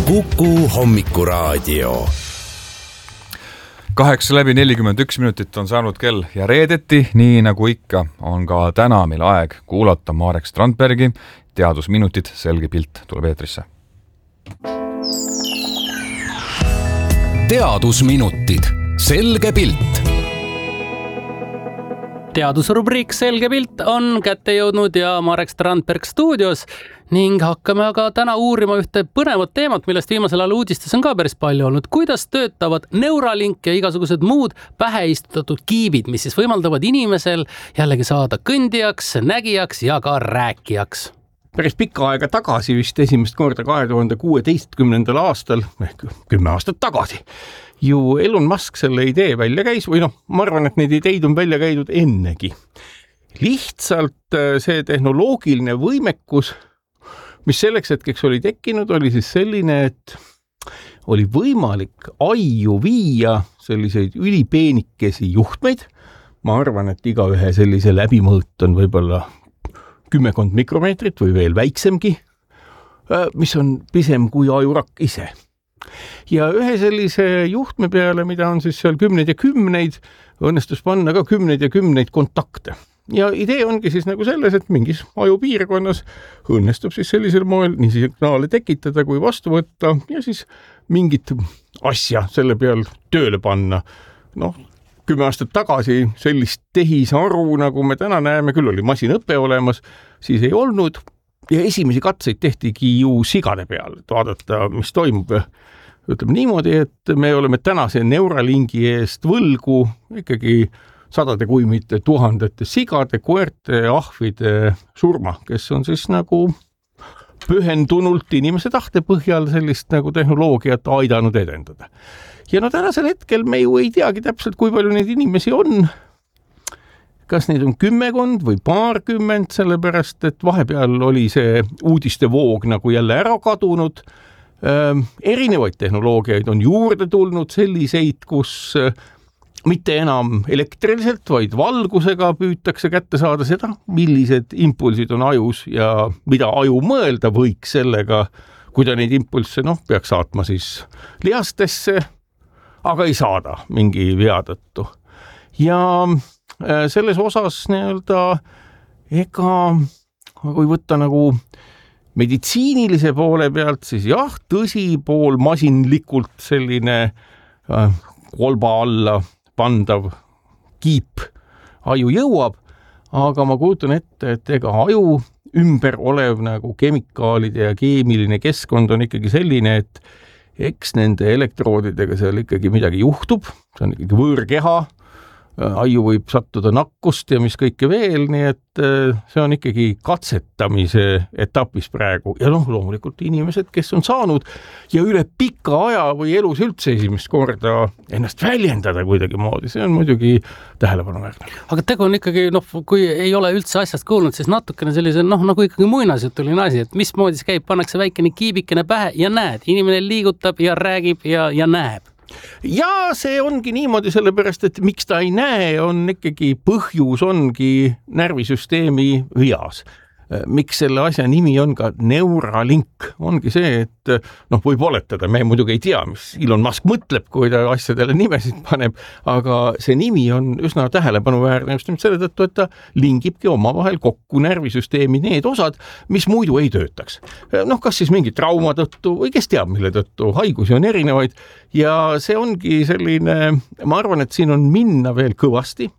Kuku Hommikuraadio. 8:41 on saanud kell ja reedeti, nii nagu ikka, on ka täna meil aeg kuulata Marek Strandbergi Teadusminutid, selge pilt tuleb eetrisse. Teadusminutid, selge pilt. Teadusrubriik Selge pilt on kätte jõudnud ja Marek Strandberg stuudios ning hakkame aga täna uurima ühte põnevat teemat, millest viimasel ajal uudistes on ka päris palju olnud. Kuidas töötavad Neuralink ja igasugused muud pähe istutatud kiibid, mis siis võimaldavad inimesel jällegi saada kõndijaks, nägijaks ja ka rääkijaks. Päris pikka aega tagasi, vist esimest korda 2016. aastal, ehk 10 aastat tagasi, ju Elon Musk selle idee välja käis, või ma arvan, et neid ideid on välja käidud ennegi. Lihtsalt see tehnoloogiline võimekus, mis selleks hetkeks oli tekkinud, oli siis selline, et oli võimalik aiu viia selliseid ülipeenikesi juhtmeid. Ma arvan, et igaühe sellise läbimõõt on võib-olla 10 mikromeetrit või veel väiksemgi, mis on pisem kui ajurakk ise. Ja ühe sellise juhtme peale, mida on siis seal 10 ja 10, õnnestus panna ka 10 ja 10 kontakte. Ja idee ongi siis nagu selles, et mingis ajupiirkonnas õnnestub siis sellisel moel nii signaale tekitada kui vastu võtta ja siis mingit asja selle peal tööle panna. 10 aastat tagasi sellist tehisaru, nagu me täna näeme, küll oli masinõpe olemas, siis ei olnud. Ja esimesi katseid tehtigi ju sigade peal, et vaadata, mis toimub. Ütleme niimoodi, et me oleme tänase Neuralinki eest võlgu ikkagi sadade kui mitte tuhandete sigade, koerte, ahvide surma, kes on siis nagu pühendunult inimese tahte põhjal sellist nagu tehnoloogiat aidanud edendada. Ja tänasel hetkel me ju ei teagi täpselt, kui palju neid inimesi on. Kas neid on 10 või paarkümmend, sellepärast, et vahepeal oli see uudiste voog nagu jälle ära kadunud. Erinevaid tehnoloogiaid on juurde tulnud, selliseid, kus mitte enam elektriliselt, vaid valgusega püütakse kätte saada seda, millised impulsid on ajus ja mida aju mõelda võiks sellega, kui ta neid impulsse peaks saatma siis lihastesse, aga ei saada mingi vea tõttu. Ja selles osas ega kui võtta nagu meditsiinilise poole pealt, siis jah, tõsi pool masinlikult selline kolba alla pandav kiip aju jõuab, aga ma kujutan ette, et ega aju ümber olev nagu kemikaalide ja keemiline keskkond on ikkagi selline, et eks nende elektroodidega seal ikkagi midagi juhtub, see on ikkagi võõrkeha, aju võib sattuda nakkust ja mis kõike veel, nii et see on ikkagi katsetamise etapis praegu. Ja loomulikult inimesed, kes on saanud ja üle pika aja või elus üldse esimest korda ennast väljendada kuidagi moodi, see on muidugi tähelepanuväärne. Aga tegu on ikkagi, kui ei ole üldse asjast kuulnud, siis natukene sellise, nagu ikkagi muinasjutuline asi, et mismoodi see käib, pannakse väikene kiibikene pähe ja näed, inimene liigutab ja räägib ja näeb. Ja see ongi niimoodi, sellepärast, et miks ta ei näe, on ikkagi põhjus ongi närvisüsteemi vias. Miks selle asja nimi on ka Neuralink, ongi see, et võib oletada, me muidugi ei tea, mis Elon Musk mõtleb, kui ta asjadele nimesid paneb, aga see nimi on üsna tähelepanuväärne just selle tõttu, et ta lingibki omavahel kokku närvisüsteemi need osad, mis muidu ei töötaks. Kas siis mingi trauma tõttu või kes teab, mille tõttu, haigusi on erinevaid ja see ongi selline, ma arvan, et siin on minna veel kõvasti.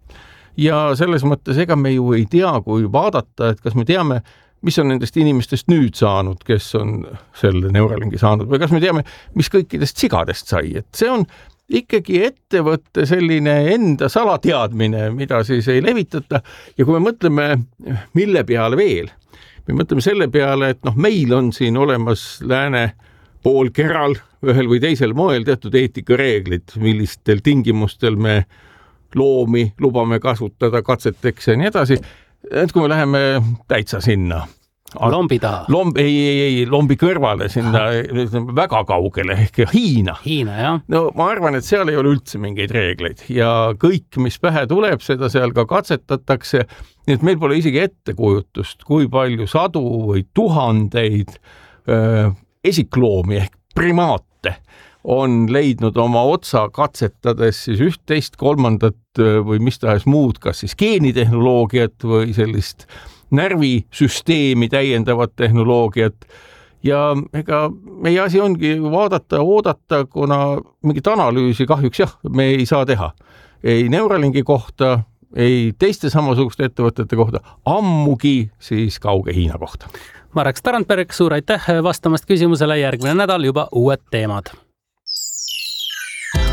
Ja selles mõttes ega me ju ei tea, kui vaadata, et kas me teame, mis on nendest inimestest nüüd saanud, kes on selle Neuralinki saanud või kas me teame, mis kõikidest sigadest sai. Et see on ikkagi ettevõtte selline enda salateadmine, mida siis ei levitata. Ja kui me mõtleme, mille peale veel, me mõtleme selle peale, et meil on siin olemas lääne poolkeral ühel või teisel moel teatud eetikareeglid, millistel tingimustel me loomi lubame kasutada katseteks ja nii edasi, et kui me läheme täitsa sinna. Lombi taha? Lombi kõrvale sinna väga kaugele, ehk Hiina. Hiina, jah. Ma arvan, et seal ei ole üldse mingeid reegleid ja kõik, mis pähe tuleb, seda seal ka katsetatakse, nii et meil pole isegi ettekujutust, kui palju sadu või tuhandeid esikloomi ehk primaate on leidnud oma otsa katsetades siis 11, 3 või mis tahes muud, kas siis geenitehnoloogiat või sellist närvisüsteemi täiendavat tehnoloogiat. Ja ega meie asi ongi vaadata, oodata, kuna mingit analüüsi kahjuks me ei saa teha. Ei Neuralingi kohta, ei teiste samasuguste ettevõtete kohta, ammugi siis kauge Hiina kohta. Marek Strandberg, suur aitäh vastamast küsimusele, järgmine nädal juba uued teemad.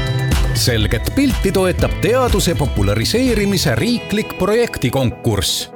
Selget pilti toetab teaduse populariseerimise riiklik projektikonkurss.